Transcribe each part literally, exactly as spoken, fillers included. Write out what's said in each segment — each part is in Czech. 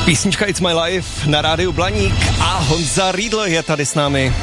Písnička It's My Life na rádiu Blaník a Honza Riedl je tady s námi.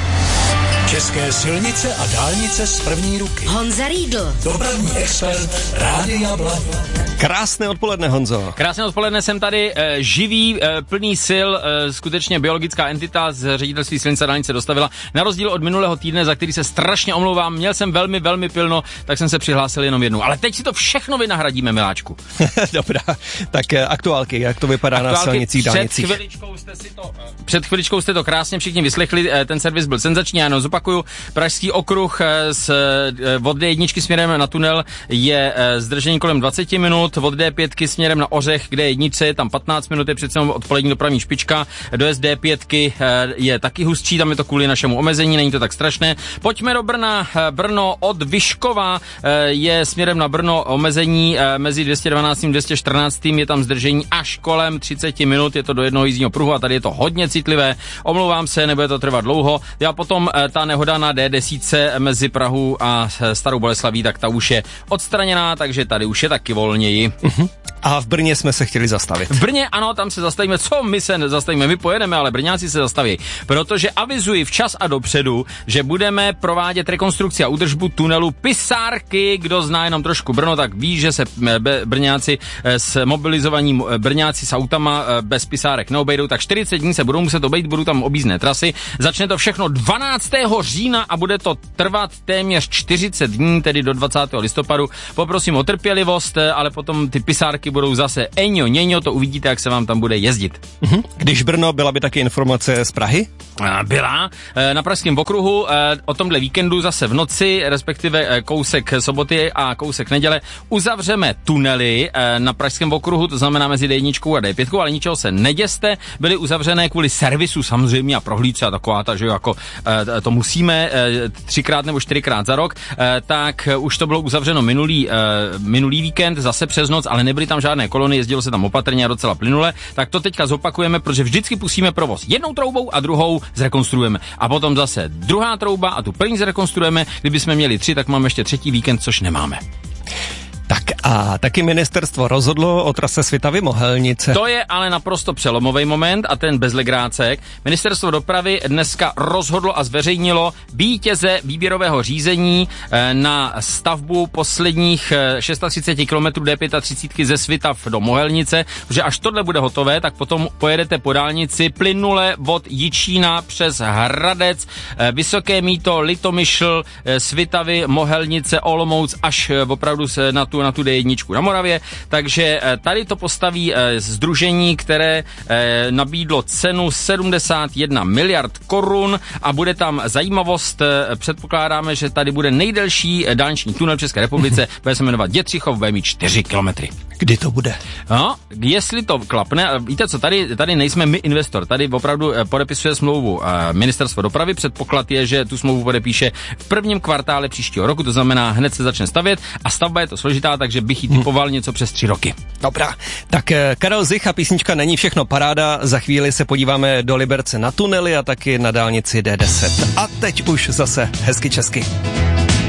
České silnice a dálnice z první ruky. Honza Riedl. Dopravní expert Rádia Blaník. Krásné odpoledne, Honzo. Krásné odpoledne, jsem tady e, živý, e, plný sil, e, skutečně biologická entita z ředitelství silnice a dálnice dostavila. Na rozdíl od minulého týdne, za který se strašně omlouvám, měl jsem velmi, velmi pilno, tak jsem se přihlásil jenom jednou. Ale teď si to všechno vynahradíme, miláčku. Dobrá, tak e, aktuálky, jak to vypadá aktuálky na silnicích, dálnicích. Před chviličkou jste si to, e, před chviličkou jste to krásně všichni vyslechli, e, ten servis byl senzační, já jenom zopakuju. Pražský okruh e, z, e, od D jedna směrem na tunel je e, zdržení kolem dvacet minut, od D pět směrem na Ořech, kde je jednice, je tam patnáct minut, je přece odpolední dopravní špička, dojezd D pět je taky hustší, tam je to kvůli našemu omezení, není to tak strašné. Pojďme do Brna, Brno od Vyškova je směrem na Brno omezení mezi dvě stě dvanáct a dvě stě čtrnáct, je tam zdržení až kolem třicet minut, je to do jednoho jízdního pruhu a tady je to hodně citlivé, omlouvám se, nebude to trvat dlouho. A potom ta nehoda na D deset mezi Prahu a Starou Boleslaví, tak ta už je odstraněná, takže tady už je taky volněji. A v Brně jsme se chtěli zastavit. V Brně, ano, tam se zastavíme. Co my se zastavíme? My pojedeme, ale Brňáci se zastaví. Protože avizuji včas a dopředu, že budeme provádět rekonstrukci a údržbu tunelu Pisárky. Kdo zná jenom trošku Brno, tak ví, že se Brňáci s mobilizovaní Brňáci s autama bez pisárek neobejdou, tak čtyřicet dní se budou muset obejít, budou tam objízdné trasy. Začne to všechno dvanáctého října a bude to trvat téměř čtyřicet dní, tedy do dvacátého listopadu. Poprosím o trpělivost, ale potom ty pisárky budou zase eňo, něňo, to uvidíte, jak se vám tam bude jezdit. Mhm. Když Brno, byla by taky informace z Prahy? Byla. Na Pražském okruhu o tomhle víkendu zase v noci, respektive kousek soboty a kousek neděle, uzavřeme tunely na Pražském okruhu, to znamená mezi D jedna a D pět, ale ničeho se neděste, byly uzavřené kvůli servisu samozřejmě a prohlídce a taková ta, že jako to musíme třikrát nebo čtyřikrát za rok, tak už to bylo uzavřeno minulý, minulý víkend, zase přes noc, ale nebyly tam žádné kolony, jezdilo se tam opatrně a docela plynule, tak to teďka zopakujeme, protože vždycky pustíme provoz jednou troubou a druhou zrekonstruujeme. A potom zase druhá trouba a tu první zrekonstruujeme. Kdybychom měli tři, tak máme ještě třetí víkend, což nemáme. Tak a taky ministerstvo rozhodlo o trase Svitavy Mohelnice. To je ale naprosto přelomový moment a ten bez legrácek. Ministerstvo dopravy dneska rozhodlo a zveřejnilo vítěze výběrového řízení na stavbu posledních třicet šest kilometrů D třicet pět ze Svitav do Mohelnice, protože až tohle bude hotové, tak potom pojedete po dálnici plynule od Jičína přes Hradec, Vysoké Mýto, Litomyšl, Svitavy, Mohelnice, Olomouc až opravdu na tu na tu D jedna na Moravě, takže tady to postaví sdružení, které nabídlo cenu sedmdesát jedna miliard korun a bude tam zajímavost, předpokládáme, že tady bude nejdelší dálniční tunel v České republice, bude se jmenovat Dětřichov, bude mít čtyři kilometry. Kdy to bude? No, jestli to klapne, víte co, tady, tady nejsme my investor, tady opravdu podepisuje smlouvu ministerstvo dopravy, předpoklad je, že tu smlouvu podepíše v prvním kvartále příštího roku, to znamená hned se začne stavět a stavba je to složitá, takže bych jí typoval hmm. něco přes tři roky. Dobrá, tak Karel Zich a písnička Není všechno paráda, za chvíli se podíváme do Liberce na tunely a taky na dálnici D deset. A teď už zase hezky česky.